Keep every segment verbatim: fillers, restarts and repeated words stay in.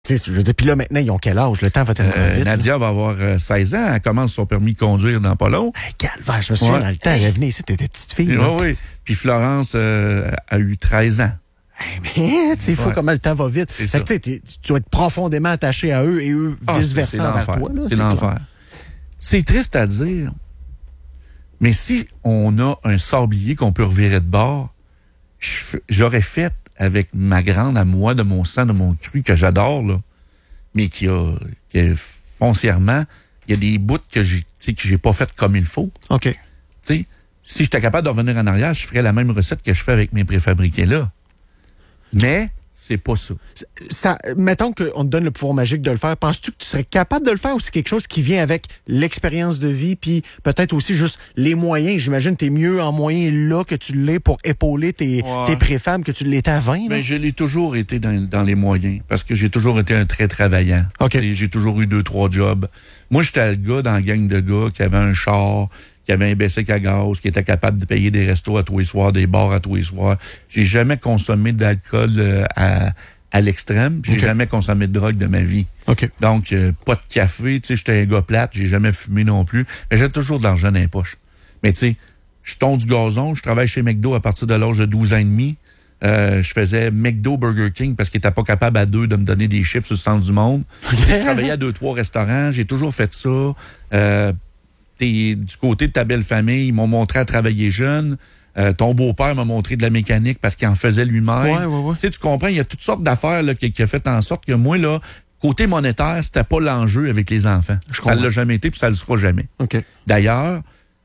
Tu sais, je veux dire, puis là, maintenant, ils ont quel âge? Le temps va tellement Euh, vite. Nadia là. va avoir euh, seize ans. Elle commence son permis de conduire dans pas long. Hey, calvaire, je me souviens, Ouais. dans le temps, elle venait ici, t'étais petite fille. Oui, là. oui. Puis Florence euh, a eu treize ans. Hey, mais c'est fou Ouais. comment le temps va vite. C'est Fait que, tu sais, t'es- tu vas être profondément attaché à eux et eux Ah, vice-versa c'est envers l'enfer. toi. là, C'est l'enfer. clair. C'est triste à dire, mais si on a un sablier qu'on peut revirer de bord, je- j'aurais fait avec ma grande à moi, de mon sang, de mon cru, que j'adore, là, mais qui a, qui a foncièrement, il y a des bouts que j'ai, tu sais, que j'ai pas fait comme il faut. OK. Tu sais, si j'étais capable de revenir en arrière, je ferais la même recette que je fais avec mes préfabriqués là. Mais c'est pas ça. Ça, mettons qu'on te donne le pouvoir magique de le faire. Penses-tu que tu serais capable de le faire ou c'est quelque chose qui vient avec l'expérience de vie puis peut-être aussi juste les moyens? J'imagine que tu es mieux en moyens là que tu l'es pour épauler tes, Ouais. tes préfemmes que tu l'étais à vingt. là? Mais je l'ai toujours été dans, dans les moyens parce que j'ai toujours été un très travaillant. OK. Tu sais, j'ai toujours eu deux, trois jobs. Moi, j'étais le gars dans la gang de gars qui avait un char, qui avait un Bessic à gaz, qui était capable de payer des restos à tous les soirs, des bars à tous les soirs. J'ai jamais consommé d'alcool euh, à, à l'extrême. J'ai OK. jamais consommé de drogue de ma vie. OK. Donc, euh, pas de café. Tu sais, j'étais un gars plate. J'ai jamais fumé non plus. Mais j'ai toujours de l'argent dans les poches. Mais tu sais, je tombe du gazon. Je travaille chez McDo à partir de l'âge de douze ans et demi. Euh, je faisais McDo, Burger King parce qu'ils n'étaient pas capables à deux de me donner des chiffres sur le centre du monde. Je travaillais à deux, trois restaurants. J'ai toujours fait ça. Euh, t'es du côté de ta belle famille, ils m'ont montré à travailler jeune. Euh, ton beau-père m'a montré de la mécanique parce qu'il en faisait lui-même. Ouais, ouais, ouais. Tu sais, tu comprends, il y a toutes sortes d'affaires là, qui, qui a fait en sorte que moi, là, côté monétaire, c'était pas l'enjeu avec les enfants. Je Ça comprends. l'a jamais été puis ça le sera jamais. OK. D'ailleurs,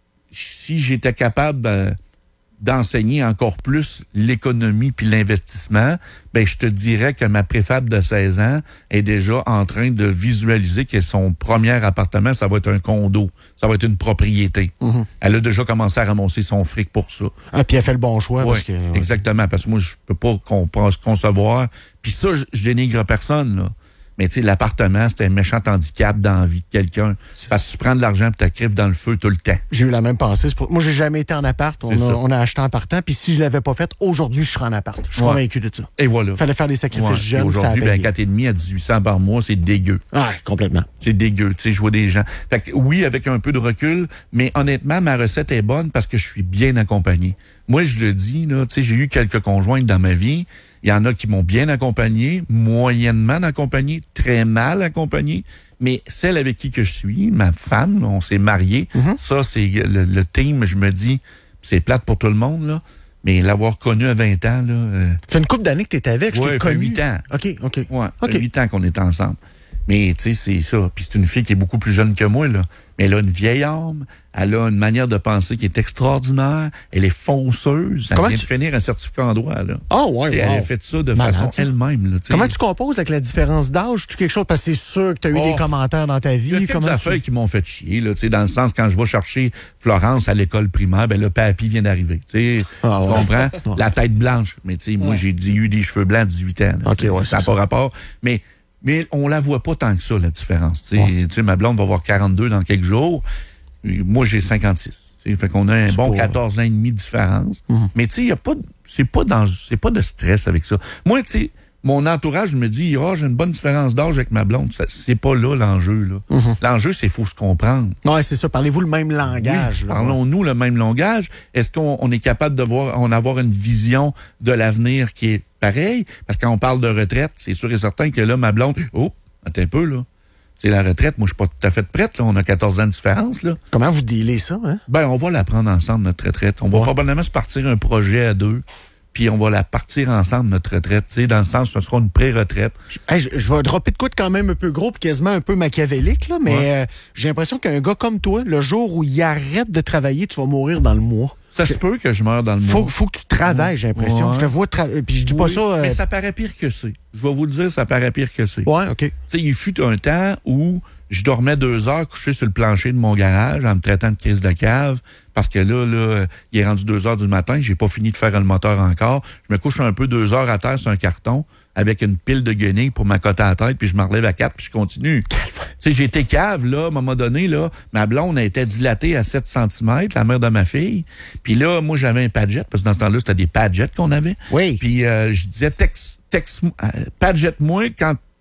si j'étais capable euh, d'enseigner encore plus l'économie puis l'investissement, ben je te dirais que ma préfab de seize ans est déjà en train de visualiser que son premier appartement, ça va être un condo, ça va être une propriété. Mm-hmm. Elle a déjà commencé à ramasser son fric pour ça. Ah, puis elle fait le bon choix. Ouais, parce que, ouais. exactement, parce que moi, je peux pas con- concevoir. Puis ça, je, je dénigre personne, là. Mais tu sais, l'appartement, c'était un méchant handicap dans la vie de quelqu'un. Parce que tu prends de l'argent et tu crives dans le feu tout le temps. J'ai eu la même pensée. C'est pour- Moi, j'ai jamais été en appart. On C'est a, ça. on a acheté en partant. Puis si je l'avais pas fait, aujourd'hui, je serais en appart. Je suis Ouais. convaincu de ça. Et voilà. Fallait faire des sacrifices Ouais. Puis jeunes. ça a aujourd'hui, ben, payé. quatre virgule cinq à dix-huit cents par mois, c'est dégueu. Ah, complètement. C'est dégueu, tu sais, je vois des gens. Fait que oui, avec un peu de recul, mais honnêtement, ma recette est bonne parce que je suis bien accompagné. Moi, je le dis, là, tu sais, j'ai eu quelques conjointes dans ma vie. Il y en a qui m'ont bien accompagné, moyennement accompagné, très mal accompagné. Mais celle avec qui que je suis, ma femme, on s'est mariés. Mm-hmm. Ça, c'est le, le team, je me dis, c'est plate pour tout le monde, là. Mais l'avoir connu à vingt ans, là. Euh, Ça fait une couple d'années que tu étais avec. Je Ouais, t'ai ça fait connu. huit ans. OK, OK. Ouais, OK. ça fait huit ans qu'on est ensemble. Mais tu sais, c'est ça. Puis c'est une fille qui est beaucoup plus jeune que moi, là. Mais elle a une vieille âme. Elle a une manière de penser qui est extraordinaire. Elle est fonceuse. Elle Comment vient tu- de finir un certificat en droit, là. Ah, ouais, Tu sais, wow. Elle a fait ça de Malade, façon ça. elle-même, là. tu sais. Comment tu composes avec la différence d'âge? Tu quelque chose? Parce que c'est sûr que tu as eu Oh. des commentaires dans ta Il y a vie. quelques Comment affaires tu... qui m'ont fait chier, là, tu sais, dans le sens, quand je vais chercher Florence à l'école primaire, ben là, Papy vient d'arriver, tu sais. Ah, tu ouais. comprends? Ouais. La tête blanche. Mais tu sais, moi, Ouais. j'ai dit- eu des cheveux blancs à dix-huit ans. là. Ok, ouais, ça n'a c'est pas ça. rapport. Mais, mais on la voit pas tant que ça, la différence. Tu sais, Ouais. Tu sais, ma blonde va avoir quarante-deux dans quelques jours. Moi, j'ai cinquante-six. Tu sais, fait qu'on a un C'est bon pas- quatorze ans et demi de différence. Mais tu sais, il y a pas, de- c'est pas dans, c'est pas de stress avec ça. Moi, tu sais, mon entourage me dit, ah, j'ai une bonne différence d'âge avec ma blonde. Ça, c'est pas là l'enjeu, là. L'enjeu, c'est faut se comprendre. Ouais, c'est ça. Parlez-vous le même langage. Oui, là. parlons-nous le même langage. Est-ce qu'on on est capable de voir, on avoir une vision de l'avenir qui est pareille? Parce que quand on parle de retraite, c'est sûr et certain que là, ma blonde, oh, attends un peu, là. C'est la retraite, moi, je suis pas tout à fait prête, là. On a quatorze ans de différence, là. Comment vous dealez ça, hein? Ben, on va la prendre ensemble, notre retraite. On va Ouais. probablement se partir un projet à deux, puis on va la partir ensemble, notre retraite, tu sais, dans le sens, ce sera une pré-retraite. Hey, je, je vais dropper de quoi de quand même un peu gros puis quasiment un peu machiavélique, là, mais Ouais. euh, j'ai l'impression qu'un gars comme toi, le jour où il arrête de travailler, tu vas mourir dans le mois. Ça se peut que je meure dans le Faut, mois. faut que tu travailles, j'ai l'impression. Ouais. Je te vois travailler. Puis je dis pas Oui, ça. euh, mais ça paraît pire que c'est. Je vais vous le dire, ça paraît pire que c'est. Ouais, OK. Tu sais, il fut un temps où je dormais deux heures couché sur le plancher de mon garage en me traitant de crise de cave parce que là, là, il est rendu deux heures du matin, j'ai pas fini de faire le moteur encore. Je me couche un peu deux heures à terre sur un carton avec une pile de guenilles pour m'accoter à la tête, puis je me relève à quatre, puis je continue. Tu sais, j'ai été cave, là, à un moment donné, là, ma blonde a été dilatée à sept centimètres, la mère de ma fille. Puis là, moi, j'avais un Padjet, parce que dans ce temps-là, c'était des Padjets qu'on avait. Oui. Puis euh, je disais, texte, texte, euh, Padjet-moi quand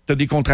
t'as des contrats